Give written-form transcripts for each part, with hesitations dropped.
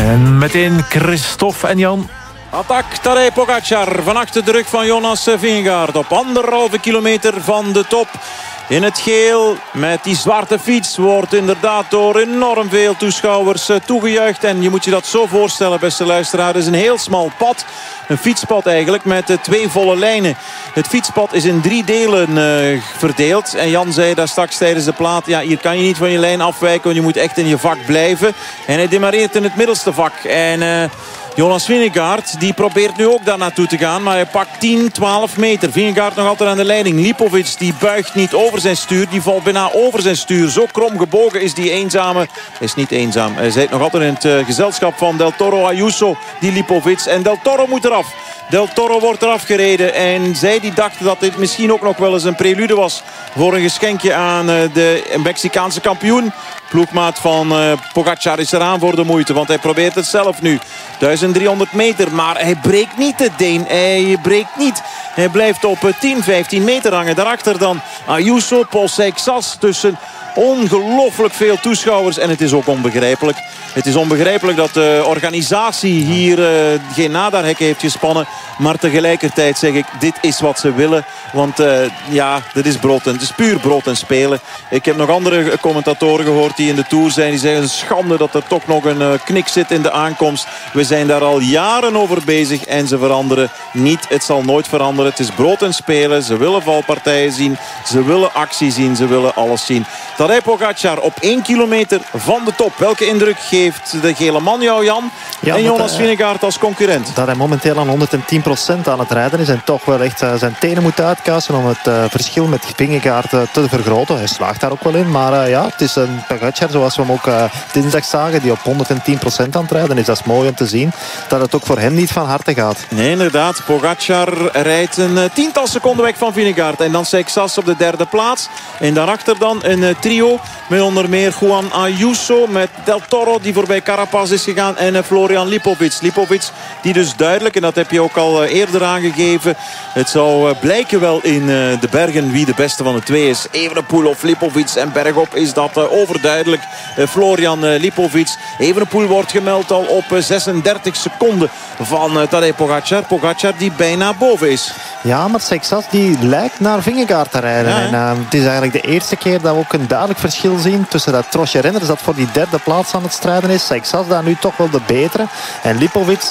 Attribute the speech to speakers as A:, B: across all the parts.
A: En meteen Christophe en Jan.
B: Attack Tadej Pogačar van achter de rug van Jonas Vingegaard op 1,5 kilometer van de top. In het geel met die zwarte fiets wordt inderdaad door enorm veel toeschouwers toegejuicht. En je moet je dat zo voorstellen, beste luisteraar. Het is een heel smal pad. Een fietspad eigenlijk met 2 volle lijnen. Het fietspad is in 3 delen verdeeld. En Jan zei daar straks tijdens de plaat... ja, hier kan je niet van je lijn afwijken, want je moet echt in je vak blijven. En hij demareert in het middelste vak. En... Jonas Vingegaard die probeert nu ook daar naartoe te gaan. Maar hij pakt 10, 12 meter. Vingegaard nog altijd aan de leiding. Lipovic die buigt niet over zijn stuur. Die valt bijna over zijn stuur. Zo krom gebogen is die eenzame. Hij is niet eenzaam. Hij zit nog altijd in het gezelschap van Del Toro, Ayuso, die Lipovic. En Del Toro moet eraf. Del Toro wordt eraf gereden. En zij die dachten dat dit misschien ook nog wel eens een prelude was voor een geschenkje aan de Mexicaanse kampioen. Ploegmaat van Pogačar is eraan voor de moeite. Want hij probeert het zelf nu. 1300 meter. Maar hij breekt niet de Deen. Hij breekt niet. Hij blijft op 10, 15 meter hangen. Daarachter dan Ayuso, Paul Seixas tussen ongelooflijk veel toeschouwers. En het is ook onbegrijpelijk. Het is onbegrijpelijk dat de organisatie hier geen nadarhek heeft gespannen. Maar tegelijkertijd zeg ik, dit is wat ze willen. Want ja, dit is brood en het is puur brood en spelen. Ik heb nog andere commentatoren gehoord die in de Tour zijn. Die zeggen, schande dat er toch nog een knik zit in de aankomst. We zijn daar al jaren over bezig en ze veranderen niet. Het zal nooit veranderen. Het is brood en spelen. Ze willen valpartijen zien. Ze willen actie zien. Ze willen alles zien. Tadej Pogačar op 1 kilometer van de top. Welke indruk geeft de gele man jou, Jan? Ja, en Jonas Vingegaard als concurrent?
C: Dat hij momenteel aan 110% aan het rijden is. En toch wel echt zijn tenen moet uitkuisen om het verschil met Vingegaard te vergroten. Hij slaagt daar ook wel in. Maar ja, het is een Pogačar zoals we hem ook dinsdag zagen. Die op 110% aan het rijden is. Dat is mooi om te zien. Dat het ook voor hem niet van harte gaat.
B: Nee, inderdaad. Pogačar rijdt een 10-tal seconden weg van Vingegaard. En dan Seixas op de 3e plaats. En daarachter dan een trio. Met onder meer Juan Ayuso. Met Del Toro die voorbij Carapaz is gegaan. En Florian Lipovic. Lipovic die dus duidelijk, en dat heb je ook al eerder aangegeven. Het zou blijken wel in de bergen wie de beste van de twee is. Evenepoel of Lipovic. En bergop is dat overduidelijk Florian Lipovic. Evenepoel wordt gemeld al op 36 seconden van Tadej Pogačar. Pogačar die bijna boven is.
C: Ja, maar Seixas die lijkt naar Vingegaard te rijden. Ja, en, het is eigenlijk de eerste keer dat we ook een duidelijk verschil zien tussen dat trosje renners dat voor die 3e plaats aan het strijden is. Seixas daar nu toch wel de betere. En Lipovic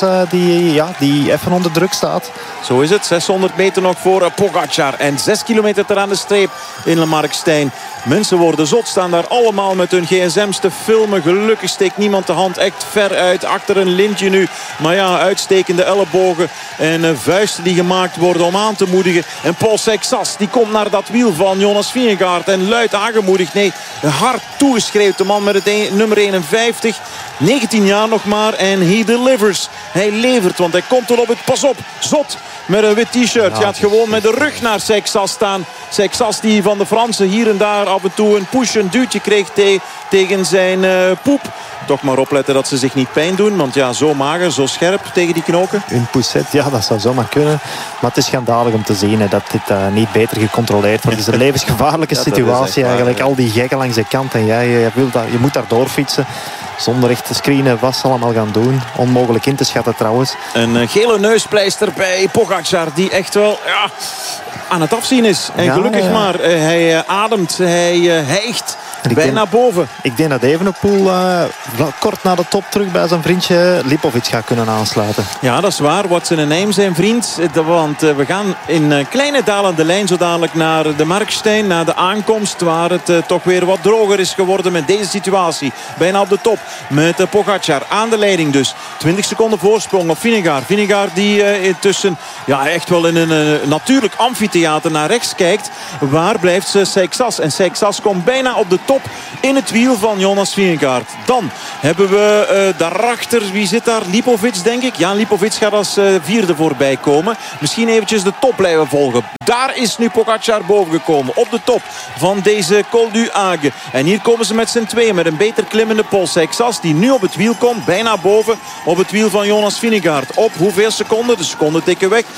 C: die even onder druk staat.
B: Zo is het. 600 meter nog voor Pogačar. En 6 kilometer ter aan de streep in Le Markstein. Mensen worden zot, staan daar allemaal met hun gsm's te filmen. Gelukkig steekt niemand de hand echt ver uit. Achter een lintje nu. Maar ja, uitstekende ellebogen en vuisten die gemaakt worden om aan te moedigen. En Paul Seixas, die komt naar dat wiel van Jonas Vingegaard. En luid aangemoedigd. Nee, hard toegeschreeuwd. De man met het nummer 51. 19 jaar nog maar. En he delivers. Hij levert, want hij komt erop het. Pas op, zot. Met een wit t-shirt. Gaat gewoon met de rug naar Seixas staan. Seixas die van de Fransen hier en daar af en toe een push, een duwtje kreeg tegen zijn poep. Toch maar opletten dat ze zich niet pijn doen. Want ja, zo mager, zo scherp tegen die knoken.
C: Een pousset, ja, dat zou zomaar kunnen. Maar het is schandalig om te zien dat dit niet beter gecontroleerd wordt. Het is een levensgevaarlijke situatie eigenlijk. Al die gekken langs de kant. En je moet daar doorfietsen. Zonder echt te screenen wat ze allemaal gaan doen. Onmogelijk in te schatten trouwens.
B: Een gele neuspleister bij Pogačar. Die echt wel aan het afzien is. En gelukkig maar. Hij ademt. Hij hijgt. Bijna boven.
C: Ik denk dat Evenepoel kort na de top terug bij zijn vriendje Lipovic gaat kunnen aansluiten.
B: Ja, dat is waar. Watson en Heim zijn vriend. Want we gaan in kleine dalende lijn zo dadelijk naar de Markstein. Naar de aankomst waar het toch weer wat droger is geworden met deze situatie. Bijna op de top met Pogačar aan de leiding dus. 20 seconden voorsprong op Vingegaard. Vingegaard die intussen echt wel in een natuurlijk amfitheater naar rechts kijkt. Waar blijft Seixas? En Seixas komt bijna op de top in het wiel van Jonas Vingegaard. Dan hebben we daarachter, wie zit daar? Lipovic, denk ik. Ja, Lipovic gaat als 4e voorbij komen. Misschien eventjes de top blijven volgen. Daar is nu Pogačar boven gekomen. Op de top van deze Col du Hague. En hier komen ze met z'n tweeën. Met een beter klimmende Paul Seixas. Die nu op het wiel komt. Bijna boven op het wiel van Jonas Vingegaard. Op hoeveel seconden? De seconden tikken weg.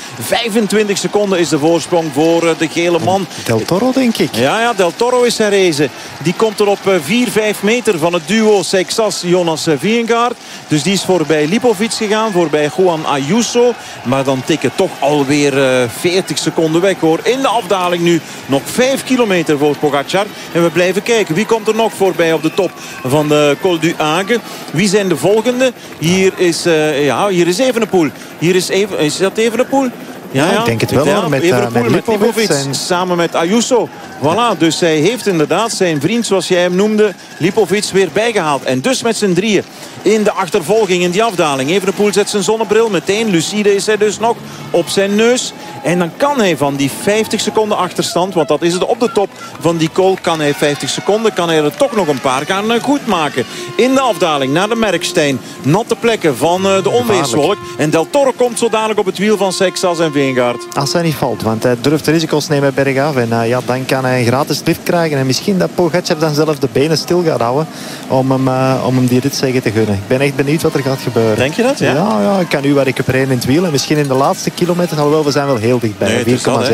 B: 25 seconden is de voorsprong voor de gele man.
C: Del Toro, denk ik.
B: Ja, Del Toro is herrezen. Die komt er op 4-5 meter van het duo Seixas Jonas Vingegaard. Dus die is voorbij Lipovic gegaan, voorbij Juan Ayuso. Maar dan tikken toch alweer 40 seconden weg hoor. In de afdaling nu nog 5 kilometer voor Pogacar. En we blijven kijken. Wie komt er nog voorbij op de top van de Col du Hague? Wie zijn de volgende? Hier is Evenepoel. Is dat Evenepoel?
C: Ja, ik denk het wel hoor. Met Lipovic en...
B: samen met Ayuso. Voilà, dus hij heeft inderdaad zijn vriend, zoals jij hem noemde, Lipovic, weer bijgehaald. En dus met z'n drieën in de achtervolging in die afdaling. Evenepoel zet zijn zonnebril meteen. Lucide is hij dus nog op zijn neus. En dan kan hij van die 50 seconden achterstand, want dat is het op de top van die col, kan hij 50 seconden, kan hij er toch nog een paar gaan goed maken. In de afdaling naar de Merkstein. Natte plekken van de onweerswolk. En Del Toro komt zo dadelijk op het wiel van Seixas en Vingegaard.
C: Als hij niet valt, want hij durft de risico's nemen bergaf. En dan kan hij een gratis lift krijgen. En misschien dat Pogacar dan zelf de benen stil gaat houden om hem die ritzege te gunnen. Ik ben echt benieuwd wat er gaat gebeuren.
B: Denk je dat?
C: Ja, ik kan nu wel recupereren in het wiel. En misschien in de laatste kilometer, alhoewel we zijn wel heel dichtbij.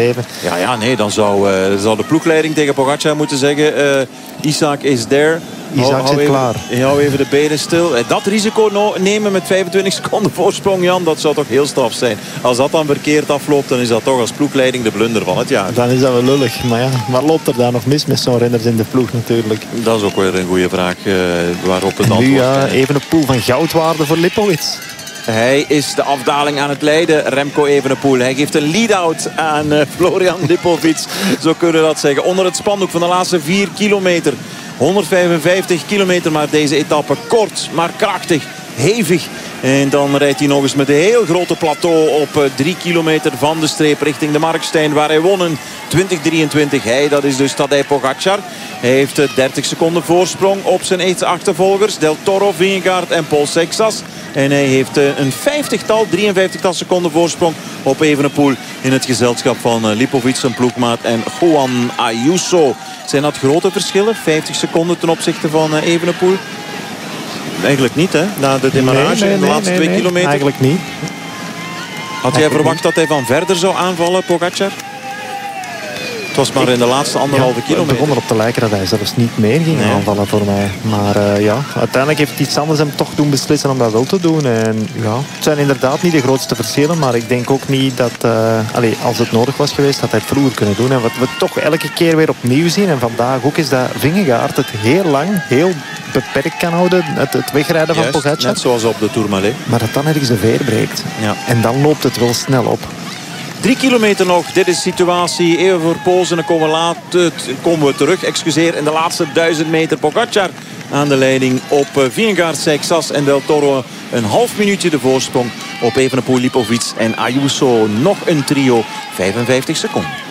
C: 4,7.
B: Dan zou de ploegleiding tegen Pogacar moeten zeggen, Isaac is there.
C: Isaac zit klaar.
B: Hou even de benen stil. Dat risico nemen met 25 seconden voorsprong, Jan, dat zou toch heel straf zijn. Als dat dan verkeerd afloopt, dan is dat toch als ploegleiding de blunder van het jaar.
C: Dan is dat wel lullig. Maar ja, wat loopt er daar nog mis met zo'n renners in de ploeg natuurlijk?
B: Dat is ook weer een goede vraag waarop het antwoord...
C: Nu even een pool van goudwaarde voor Lipovic.
B: Hij is de afdaling aan het leiden, Remco Evenepoel. Hij geeft een lead-out aan Florian Lipovic. Zo kunnen we dat zeggen. Onder het spandoek van de laatste 4 kilometer. 155 kilometer, maar deze etappe kort, maar krachtig, hevig. En dan rijdt hij nog eens met een heel grote plateau op 3 kilometer van de streep richting de Markstein, waar hij won in 2023. Dat is dus Tadej Pogacar. Hij heeft 30 seconden voorsprong op zijn achtervolgers. Del Toro, Vingegaard en Paul Seixas. En hij heeft een 53-tal seconden voorsprong op Evenepoel in het gezelschap van Lipovic, zijn ploegmaat, en Juan Ayuso. Zijn dat grote verschillen? 50 seconden ten opzichte van Evenepoel? Eigenlijk niet, hè? Na de demarrage in de laatste 2 kilometer.
C: Eigenlijk niet.
B: Had jij verwacht dat hij van verder zou aanvallen, Pogacar? Het was maar in de laatste anderhalve kilometer.
C: Het begon erop te lijken dat hij zelfs niet meer ging aanvallen voor mij. Maar uiteindelijk heeft iets anders hem toch doen beslissen om dat wel te doen. En het zijn inderdaad niet de grootste verschillen. Maar ik denk ook niet dat, als het nodig was geweest, dat hij het vroeger kunnen doen. En wat we toch elke keer weer opnieuw zien, en vandaag ook, is dat Vingegaard het heel lang, heel beperkt kan houden. Het wegrijden van Pogacar.
B: Net zoals op de Tourmalet.
C: Maar dat dan ergens de veer breekt.
B: Ja.
C: En dan loopt het wel snel op.
B: 3 kilometer nog. Dit is de situatie. Even voor pauze. Dan komen we terug. In de laatste 1000 meter. Pogacar aan de leiding op Vingegaard, Seixas en Del Toro. Een half minuutje de voorsprong op Evenepoel, Lipovic en Ayuso. Nog een trio. 55 seconden.